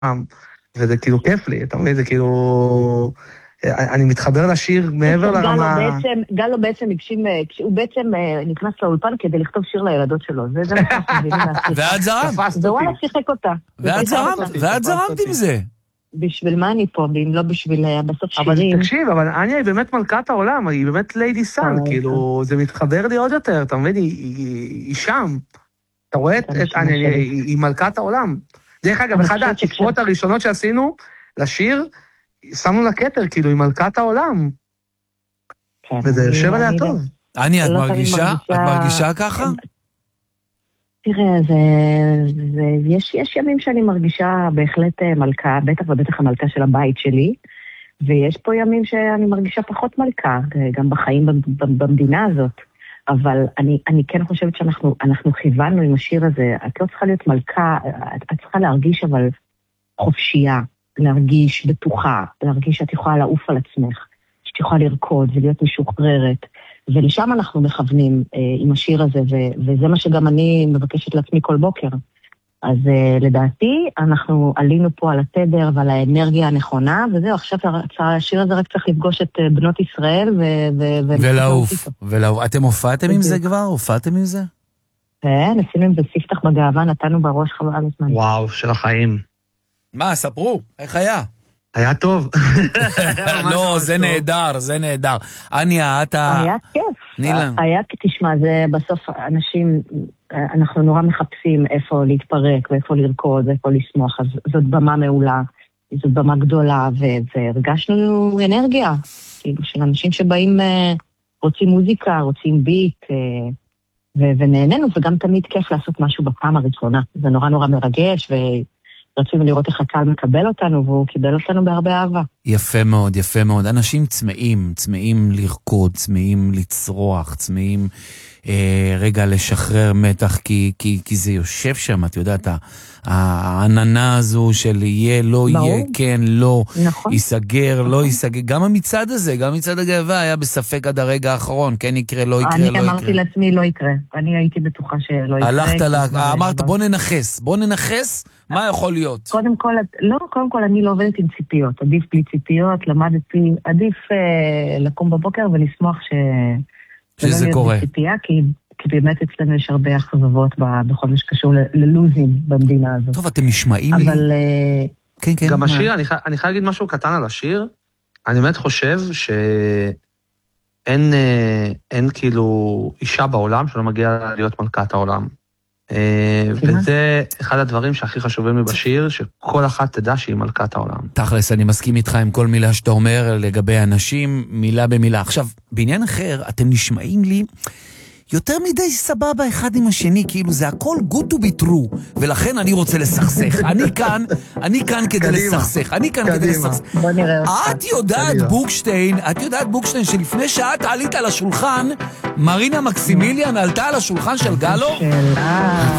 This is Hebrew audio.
וזה כאילו כיף לי, אתה מבין? זה כאילו... אני מתחבר לשיר מעבר לרמה... גלו בעצם הגשים, הוא בעצם נכנס לאולפן כדי לכתוב שיר לילדות שלו. זה מה שאנחנו מבינים להשיג. ואת זרמת. זה וואלה שיחק אותה. ואת זרמת עם זה. בשביל מה אני פה, אם לא בשביל בסוף שירים. אבל תקשיב, אבל אניה היא באמת מלכת העולם, היא באמת ליידי סן, כאילו, זה מתחבר לי עוד יותר, אתה מבין? היא שם. אתה רואה את אניה, היא מלכת העולם. דרך אגב, אחד התקפות הראשונות שעשינו לשיר, שמנו לה כתר, כאילו, היא מלכת העולם. וזה יושב עליה טוב. אניה, את מרגישה ככה? תראה, יש ימים שאני מרגישה בהחלט מלכה, בטח ובטח המלכה של הבית שלי, ויש פה ימים שאני מרגישה פחות מלכה, גם בחיים במדינה הזאת. אבל אני כן חושבת שאנחנו כיוונו עם השיר הזה, את לא צריכה להיות מלכה, את צריכה להרגיש אבל חופשייה, להרגיש בטוחה, להרגיש שאת יכולה לעוף על עצמך, שאת יכולה לרקוד ולהיות משוחררת, ולשם אנחנו מכוונים עם השיר הזה, וזה מה שגם אני מבקשת לעצמי כל בוקר. אז לדעתי אנחנו עלינו פה על התדר ועל האנרגיה הנכונה, וזהו, עכשיו השיר הזה רק צריך לפגוש את בנות ישראל ולעוף. אתם הופעתם עם זה כבר? הופעתם עם זה? כן, עשינו עם זה ספתח בגאווה, נתנו בראש חבל הזמן. וואו, של החיים. מה, ספרו, איך היה? היה טוב. לא, זה נהדר, זה נהדר. אניה, היה כיף. היה, תשמע, זה בסוף אנשים, אנחנו נורא מחפשים איפה להתפרק ואיפה לרקוד ואיפה לשמוח, אז זאת במה מעולה, זאת במה גדולה, והרגשנו אנרגיה, כאילו של אנשים שבאים, רוצים מוזיקה, רוצים ביט, ונהנינו, וגם תמיד כיף לעשות משהו בפעם הראשונה. זה נורא נורא מרגש, רצינו לראות איך הקהל מקבל אותנו, והוא קיבל אותנו בהרבה אהבה. יפה מאוד, יפה מאוד. אנשים צמאים לרקוד, צמאים לצרוח, צמאים רגע לשחרר מתח, כי זה יושב שם, את יודעת, העננה הזו של יהיה, לא יהיה, כן, לא, ייסגר, לא ייסגר. גם המצעד הזה, גם מצעד הגאווה היה בספק עד הרגע האחרון, כן יקרה, לא יקרה, לא יקרה. אני אמרתי לעצמי, לא יקרה. אני הייתי בטוחה שלא יקרה. הלכת אמרת, בוא ננחס, מה יכול להיות? קודם כל, אני לא עובדת עם ציפיות. עדיף בלי ציפיות, למדתי, עדיף לקום בבוקר ולשמוח שזה קורה. בציפייה, כי באמת אצלנו יש הרבה אכזבות בכל מה שקשור ללוזים במדינה הזאת. טוב, אתם נשמעים לי. אבל... כן. גם השיר, אני חייב להגיד משהו קטן על השיר. אני באמת חושב שאין כאילו אישה בעולם שלא מגיעה להיות מלכת העולם. וזה אחד הדברים שהכי חשובים לי בשיר, שכל אחת תדע שהיא מלכת העולם. תכלס, אני מסכים איתך עם כל מילה שאתה אומר לגבי אנשים, מילה במילה. עכשיו, בעניין אחר, אתם נשמעים לי יותר מדי סבבה אחד עם השני, כאילו זה הכל good to be true, ולכן אני רוצה לסכסך. אני כאן כדי לסכסך. בוא נראה אותך. את יודעת בוקשטיין שלפני שאת עלית על השולחן, מרינה מקסימיליאן עלתה על השולחן של גלו?